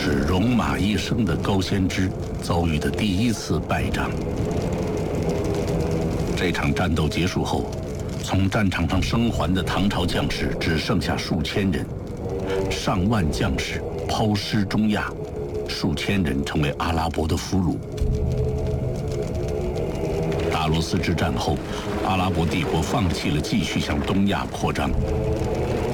是戎马一生的高仙芝遭遇的第一次败仗。这场战斗结束后，从战场上生还的唐朝将士只剩下数千人，上万将士抛尸中亚，数千人成为阿拉伯的俘虏。大罗斯之战后，阿拉伯帝国放弃了继续向东亚扩张，